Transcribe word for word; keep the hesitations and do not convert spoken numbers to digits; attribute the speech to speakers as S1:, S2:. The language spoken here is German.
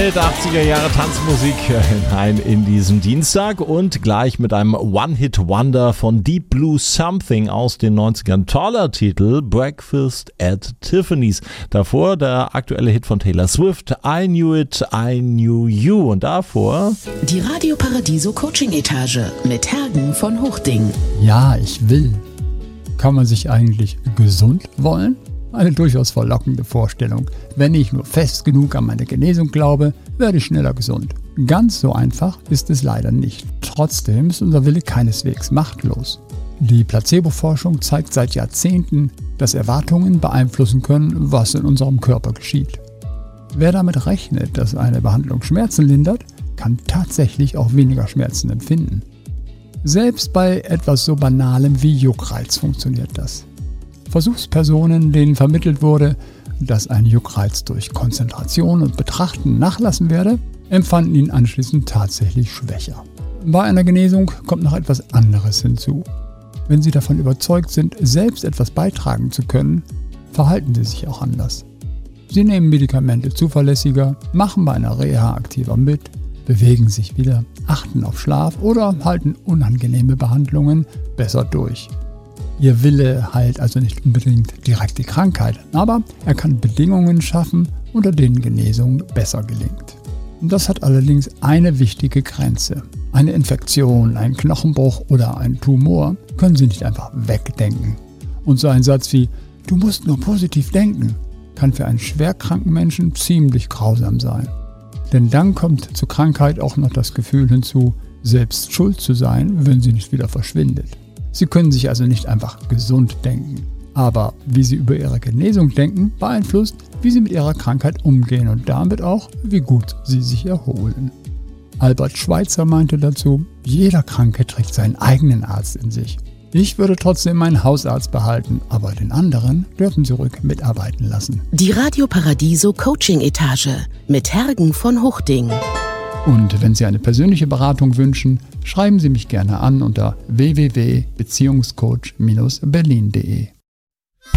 S1: Mit achtziger Jahre Tanzmusik hinein in diesem Dienstag und gleich mit einem One-Hit-Wonder von Deep Blue Something aus den neunzigern. Toller Titel, Breakfast at Tiffany's. Davor der aktuelle Hit von Taylor Swift, I Knew It, I Knew You. Und davor
S2: die Radio Paradiso Coaching Etage mit Hergen von Hochding.
S3: Ja, ich will. Kann man sich eigentlich gesund wollen? Eine durchaus verlockende Vorstellung. Wenn ich nur fest genug an meine Genesung glaube, werde ich schneller gesund. Ganz so einfach ist es leider nicht. Trotzdem ist unser Wille keineswegs machtlos. Die Placebo-Forschung zeigt seit Jahrzehnten, dass Erwartungen beeinflussen können, was in unserem Körper geschieht. Wer damit rechnet, dass eine Behandlung Schmerzen lindert, kann tatsächlich auch weniger Schmerzen empfinden. Selbst bei etwas so Banalem wie Juckreiz funktioniert das. Versuchspersonen, denen vermittelt wurde, dass ein Juckreiz durch Konzentration und Betrachten nachlassen werde, empfanden ihn anschließend tatsächlich schwächer. Bei einer Genesung kommt noch etwas anderes hinzu. Wenn Sie davon überzeugt sind, selbst etwas beitragen zu können, verhalten Sie sich auch anders. Sie nehmen Medikamente zuverlässiger, machen bei einer Reha aktiver mit, bewegen sich wieder, achten auf Schlaf oder halten unangenehme Behandlungen besser durch. Ihr Wille heilt also nicht unbedingt direkt die Krankheit, aber er kann Bedingungen schaffen, unter denen Genesung besser gelingt. Und das hat allerdings eine wichtige Grenze. Eine Infektion, ein Knochenbruch oder ein Tumor können Sie nicht einfach wegdenken. Und so ein Satz wie „Du musst nur positiv denken" kann für einen schwerkranken Menschen ziemlich grausam sein. Denn dann kommt zur Krankheit auch noch das Gefühl hinzu, selbst schuld zu sein, wenn sie nicht wieder verschwindet. Sie können sich also nicht einfach gesund denken. Aber wie Sie über Ihre Genesung denken, beeinflusst, wie Sie mit Ihrer Krankheit umgehen und damit auch, wie gut Sie sich erholen. Albert Schweitzer meinte dazu, jeder Kranke trägt seinen eigenen Arzt in sich. Ich würde trotzdem meinen Hausarzt behalten, aber den anderen dürfen Sie ruhig mitarbeiten lassen.
S2: Die Radio Paradiso Coaching Etage mit Hergen von Hochding.
S3: Und wenn Sie eine persönliche Beratung wünschen, schreiben Sie mich gerne an unter w w w punkt beziehungscoach Bindestrich berlin punkt de.